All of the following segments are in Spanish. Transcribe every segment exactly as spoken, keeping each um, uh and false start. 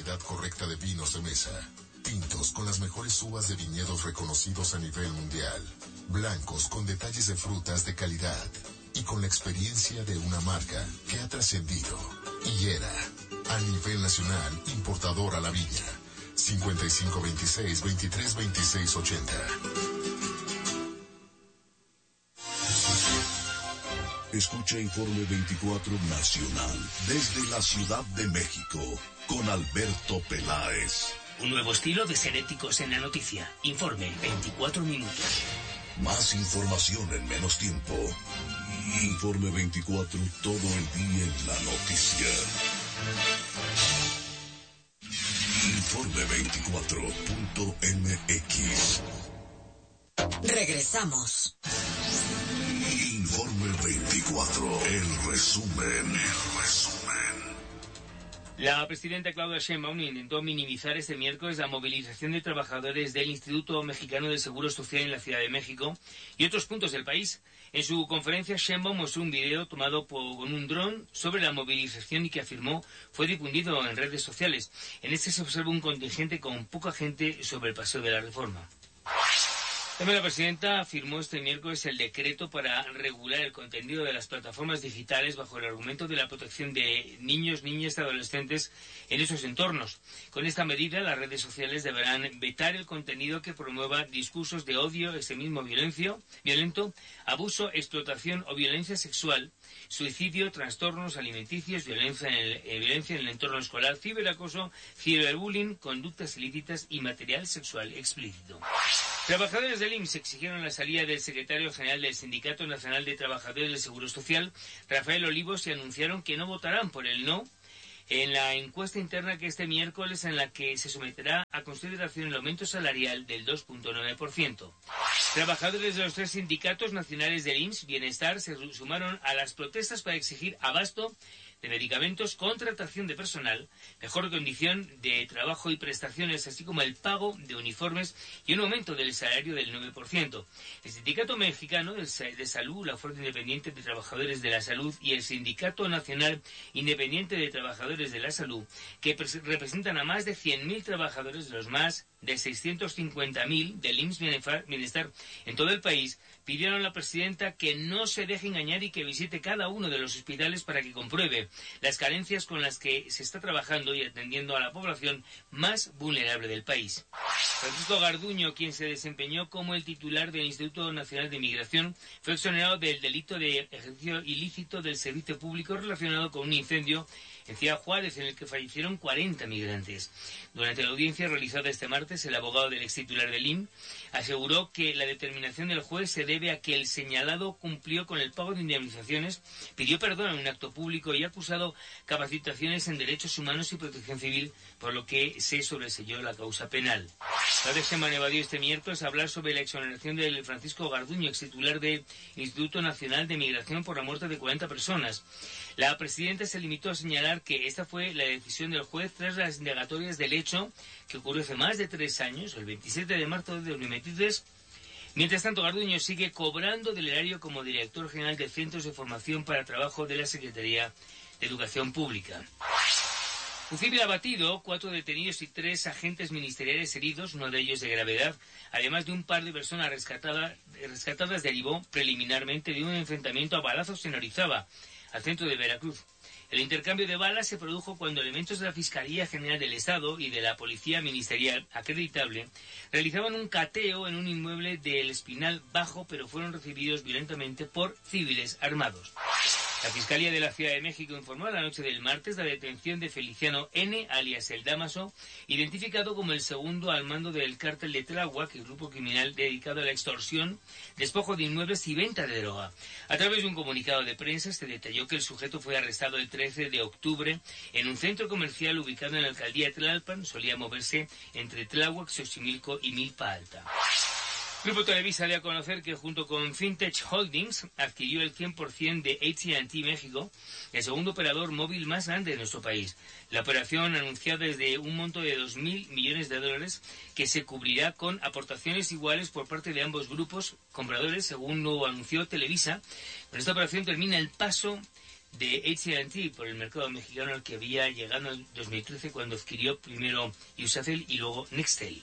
variedad correcta de vinos de mesa. Tintos con las mejores uvas de viñedos reconocidos a nivel mundial. Blancos con detalles de frutas de calidad. Y con la experiencia de una marca que ha trascendido. Higuera, a nivel nacional, importador a la viña. cincuenta y cinco veintiséis, veintitrés veintiséis ochenta. Escucha Informe veinticuatro Nacional desde la Ciudad de México con Alberto Peláez. Un nuevo estilo de ser éticos en la noticia. Informe veinticuatro minutos. Más información en menos tiempo. Informe veinticuatro, todo el día en la noticia. Informe veinticuatro punto m x. Regresamos. Informe veinticuatro, el resumen, el resumen. La presidenta Claudia Sheinbaum intentó minimizar este miércoles la movilización de trabajadores del Instituto Mexicano del Seguro Social en la Ciudad de México y otros puntos del país. En su conferencia, Sheinbaum mostró un video tomado por, con un dron sobre la movilización y que afirmó fue difundido en redes sociales. En este se observa un contingente con poca gente sobre el Paseo de la Reforma. También la presidenta firmó este miércoles el decreto para regular el contenido de las plataformas digitales bajo el argumento de la protección de niños, niñas y adolescentes en esos entornos. Con esta medida, las redes sociales deberán vetar el contenido que promueva discursos de odio, extremismo violencio, violento, abuso, explotación o violencia sexual, suicidio, trastornos alimenticios, violencia en el, eh, violencia en el entorno escolar, ciberacoso, ciberbullying, conductas ilícitas y material sexual explícito. Trabajadores del I M S S exigieron la salida del secretario general del Sindicato Nacional de Trabajadores del Seguro Social, Rafael Olivos, y anunciaron que no votarán por el no en la encuesta interna que este miércoles en la que se someterá a consideración el aumento salarial del dos punto nueve por ciento. Trabajadores de los tres sindicatos nacionales del I M S S, Bienestar, se sumaron a las protestas para exigir abasto de medicamentos, contratación de personal, mejor condición de trabajo y prestaciones, así como el pago de uniformes y un aumento del salario del nueve por ciento. El Sindicato Mexicano de Salud, la Fuerza Independiente de Trabajadores de la Salud y el Sindicato Nacional Independiente de Trabajadores de la Salud, que representan a más de cien mil trabajadores de los más de seiscientos cincuenta mil del I M S S Bienestar en todo el país, pidieron a la presidenta que no se deje engañar y que visite cada uno de los hospitales para que compruebe las carencias con las que se está trabajando y atendiendo a la población más vulnerable del país. Francisco Garduño, quien se desempeñó como el titular del Instituto Nacional de Migración, fue exonerado del delito de ejercicio ilícito del servicio público relacionado con un incendio en Ciudad Juárez, en el que fallecieron cuarenta migrantes. Durante la audiencia realizada este martes, el abogado del ex titular del I M S S aseguró que la determinación del juez se debe a que el señalado cumplió con el pago de indemnizaciones, pidió perdón en un acto público y ha acusado capacitaciones en derechos humanos y protección civil, por lo que se sobreseyó la causa penal. La de semana evadió este miércoles a hablar sobre la exoneración de Francisco Garduño, ex titular del Instituto Nacional de Migración, por la muerte de cuarenta personas. La presidenta se limitó a señalar que esta fue la decisión del juez tras las indagatorias del hecho que ocurrió hace más de tres años, el veintisiete de marzo de dos mil veintitrés. Mientras tanto, Garduño sigue cobrando del erario como director general de Centros de Formación para Trabajo de la Secretaría de Educación Pública. Un civil abatido, cuatro detenidos y tres agentes ministeriales heridos, uno de ellos de gravedad, además de un par de personas rescatada, rescatadas, derivó preliminarmente de un enfrentamiento a balazos en Orizaba, al centro de Veracruz. El intercambio de balas se produjo cuando elementos de la Fiscalía General del Estado y de la Policía Ministerial acreditable realizaban un cateo en un inmueble del Espinal Bajo, pero fueron recibidos violentamente por civiles armados. La Fiscalía de la Ciudad de México informó la noche del martes la detención de Feliciano N., alias El Dámaso, identificado como el segundo al mando del cártel de Tláhuac, el grupo criminal dedicado a la extorsión, despojo de inmuebles y venta de droga. A través de un comunicado de prensa se detalló que el sujeto fue arrestado el trece de octubre en un centro comercial ubicado en la alcaldía de Tlalpan. Solía moverse entre Tláhuac, Xochimilco y Milpa Alta. Grupo Televisa dio a conocer que junto con Fintech Holdings adquirió el cien por ciento de A T and T México, el segundo operador móvil más grande de nuestro país. La operación anunció desde un monto de dos mil millones de dólares que se cubrirá con aportaciones iguales por parte de ambos grupos compradores, según lo anunció Televisa. Con esta operación termina el paso de A T and T por el mercado mexicano al que había llegado en dos mil trece cuando adquirió primero Iusacell y luego Nextel.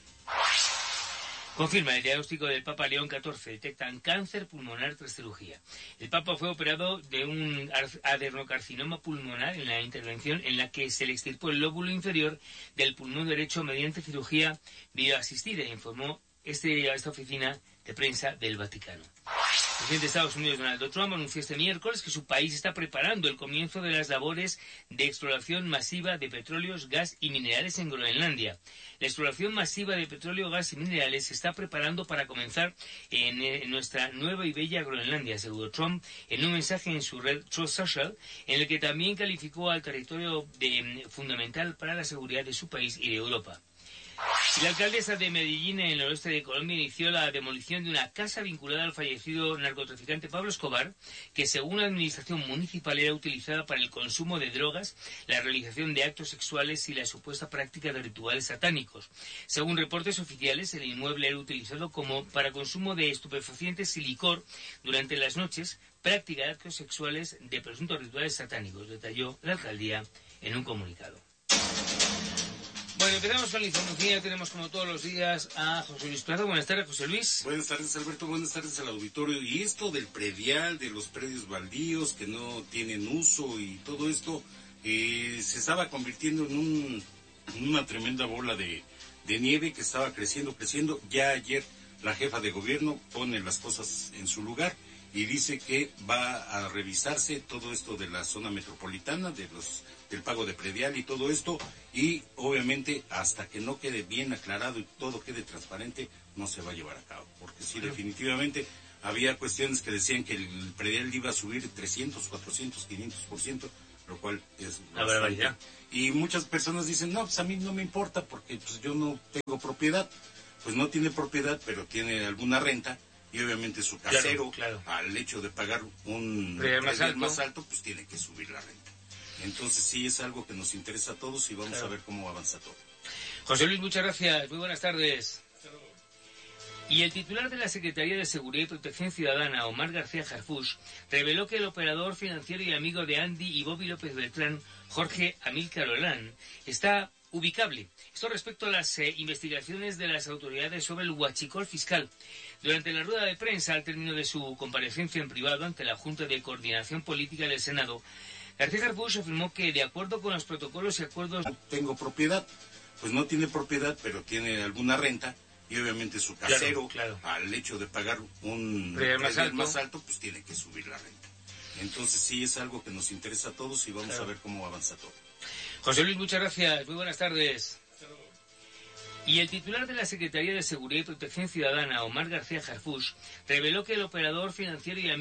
Confirma el diagnóstico del Papa León catorce. Detectan cáncer pulmonar tras cirugía. El Papa fue operado de un adenocarcinoma pulmonar en la intervención en la que se le extirpó el lóbulo inferior del pulmón derecho mediante cirugía videoasistida, informó este, esta oficina de prensa del Vaticano. El presidente de Estados Unidos, Donald Trump, anunció este miércoles que su país está preparando el comienzo de las labores de exploración masiva de petróleos, gas y minerales en Groenlandia. La exploración masiva de petróleo, gas y minerales se está preparando para comenzar en, en nuestra nueva y bella Groenlandia, aseguró Trump en un mensaje en su red Truth Social, en el que también calificó al territorio de fundamental para la seguridad de su país y de Europa. La alcaldesa de Medellín, en el oeste de Colombia, inició la demolición de una casa vinculada al fallecido narcotraficante Pablo Escobar, que según la administración municipal era utilizada para el consumo de drogas, la realización de actos sexuales y la supuesta práctica de rituales satánicos. Según reportes oficiales, el inmueble era utilizado como para consumo de estupefacientes y licor durante las noches, práctica de actos sexuales de presuntos rituales satánicos, detalló la alcaldía en un comunicado. Bueno, empezamos con la información. Ya tenemos como todos los días a José Luis Plaza. Buenas tardes, José Luis. Buenas tardes, Alberto. Buenas tardes al auditorio. Y esto del predial, de los predios baldíos que no tienen uso y todo esto, eh, se estaba convirtiendo en, un, en una tremenda bola de, de nieve que estaba creciendo, creciendo. Ya ayer la jefa de gobierno pone las cosas en su lugar y dice que va a revisarse todo esto de la zona metropolitana, de los del pago de predial y todo esto, y obviamente hasta que no quede bien aclarado y todo quede transparente, no se va a llevar a cabo, porque sí, definitivamente había cuestiones que decían que el predial iba a subir trescientos, cuatrocientos, quinientos por ciento, lo cual es la barbaridad. Y muchas personas dicen, no, pues a mí no me importa porque pues yo no tengo propiedad. Pues no tiene propiedad, pero tiene alguna renta, y obviamente su casero, claro, claro, al hecho de pagar un predial más alto, más alto, pues tiene que subir la renta. Entonces sí es algo que nos interesa a todos y vamos claro. a ver cómo avanza todo. José Luis, muchas gracias. Muy buenas tardes. Y el titular de la Secretaría de Seguridad y Protección Ciudadana, Omar García Harfuch, reveló que el operador financiero y amigo de Andy y Bobby López Beltrán, Jorge Amílcar Olán, está ubicable. Esto respecto a las eh, investigaciones de las autoridades sobre el huachicol fiscal. Durante la rueda de prensa, al término de su comparecencia en privado ante la Junta de Coordinación Política del Senado, García Harfuch afirmó que, de acuerdo con los protocolos y acuerdos... Tengo propiedad. Pues no tiene propiedad, pero tiene alguna renta, y obviamente su casero, claro, claro, al hecho de pagar un predial más alto, más alto, pues tiene que subir la renta. Entonces sí es algo que nos interesa a todos y vamos claro. a ver cómo avanza todo. José Luis, muchas gracias. Muy buenas tardes. Y el titular de la Secretaría de Seguridad y Protección Ciudadana, Omar García Harfuch, reveló que el operador financiero y